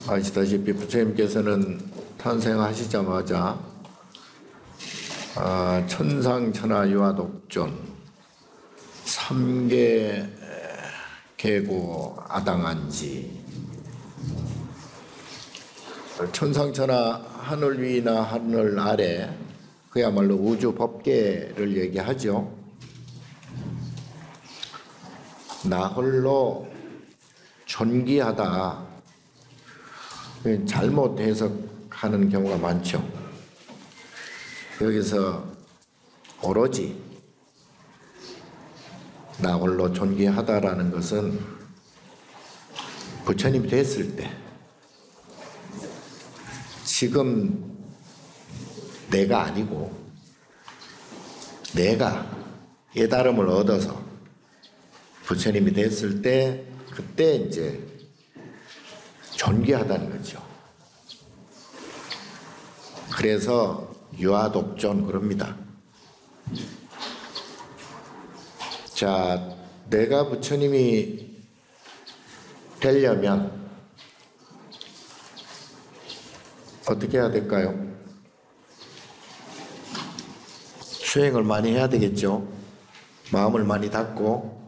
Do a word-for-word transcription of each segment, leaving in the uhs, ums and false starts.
아시다시피 부처님께서는 탄생하시자마자 아, 천상천하 유아독존 삼계 계고 아당한지 천상천하 하늘 위나 하늘 아래 그야말로 우주 법계를 얘기하죠. 나 홀로 존귀하다 잘못 해석하는 경우가 많죠. 여기서 오로지 나 홀로 존귀하다라는 것은 부처님이 됐을 때 지금 내가 아니고 내가 깨달음을 얻어서 부처님이 됐을 때 그때 이제 존귀하다는 거죠. 그래서 유아독존 그럽니다. 자, 내가 부처님이 되려면 어떻게 해야 될까요? 수행을 많이 해야 되겠죠. 마음을 많이 닫고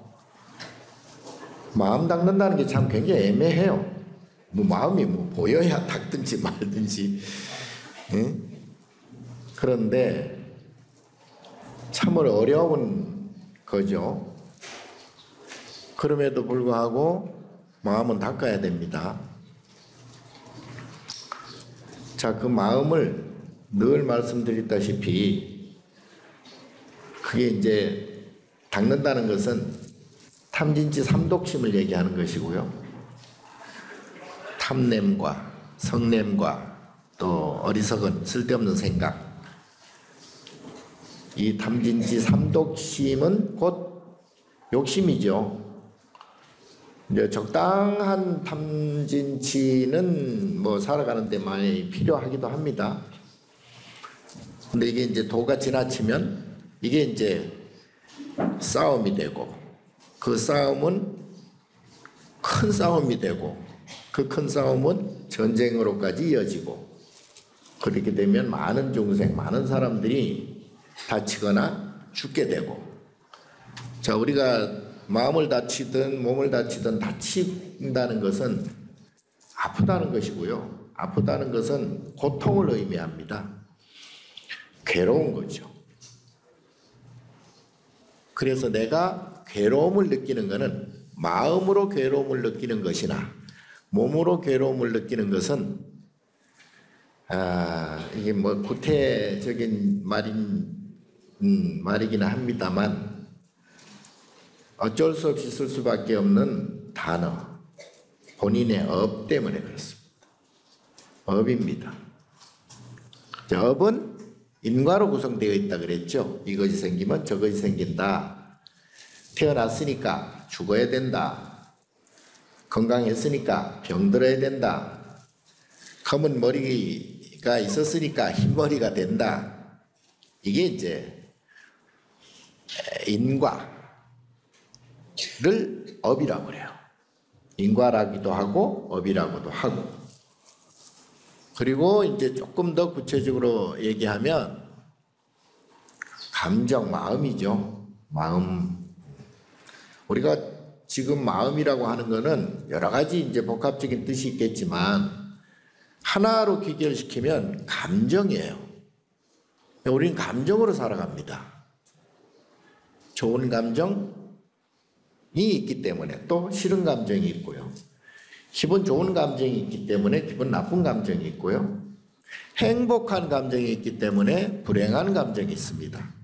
마음 닦는다는 게 참 굉장히 애매해요. 뭐 마음이 뭐 보여야 닦든지 말든지. 응? 그런데 참으로 어려운 거죠. 그럼에도 불구하고 마음은 닦아야 됩니다. 자, 그 마음을 늘 말씀드렸다시피 그게 이제 닦는다는 것은 탐진치 삼독심을 얘기하는 것이고요. 탐냄과 성냄과 또 어리석은 쓸데없는 생각, 이 탐진치 삼독심은 곧 욕심이죠. 이제 적당한 탐진치는 뭐 살아가는 데 많이 필요하기도 합니다. 근데 이게 이제 도가 지나치면 이게 이제 싸움이 되고 그 싸움은 큰 싸움이 되고 그 큰 싸움은 전쟁으로까지 이어지고 그렇게 되면 많은 중생, 많은 사람들이 다치거나 죽게 되고 자, 우리가 마음을 다치든 몸을 다치든 다친다는 것은 아프다는 것이고요. 아프다는 것은 고통을 의미합니다. 괴로운 거죠. 그래서 내가 괴로움을 느끼는 것은 마음으로 괴로움을 느끼는 것이나 몸으로 괴로움을 느끼는 것은 아, 이게 뭐 구태적인 말인 음, 말이기는 합니다만 어쩔 수 없이 쓸 수밖에 없는 단어, 본인의 업 때문에 그렇습니다. 업입니다. 자, 업은 인과로 구성되어 있다 그랬죠. 이것이 생기면 저것이 생긴다. 태어났으니까 죽어야 된다. 건강했으니까 병들어야 된다. 검은 머리가 있었으니까 흰머리가 된다. 이게 이제 인과를 업이라고 그래요. 인과라기도 하고 업이라고도 하고. 그리고 이제 조금 더 구체적으로 얘기하면 감정, 마음이죠. 마음. 우리가 지금 마음이라고 하는 거는 여러 가지 이제 복합적인 뜻이 있겠지만 하나로 귀결시키면 감정이에요. 우리는 감정으로 살아갑니다. 좋은 감정이 있기 때문에 또 싫은 감정이 있고요. 기분 좋은 감정이 있기 때문에 기분 나쁜 감정이 있고요. 행복한 감정이 있기 때문에 불행한 감정이 있습니다.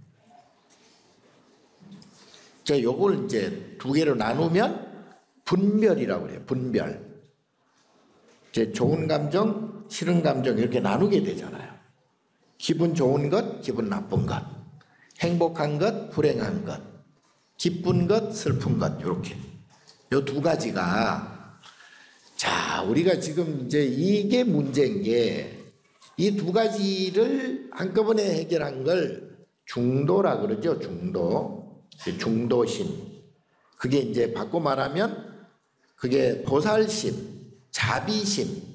자, 요걸 이제 두 개로 나누면 분별이라고 그래요. 분별. 이제 좋은 감정, 싫은 감정 이렇게 나누게 되잖아요. 기분 좋은 것, 기분 나쁜 것. 행복한 것, 불행한 것. 기쁜 것, 슬픈 것. 이렇게. 요 두 가지가 자, 우리가 지금 이제 이게 문제인 게 이 두 가지를 한꺼번에 해결한 걸 중도라 그러죠. 중도. 중도심. 그게 이제 바꿔 말하면 그게 보살심, 자비심,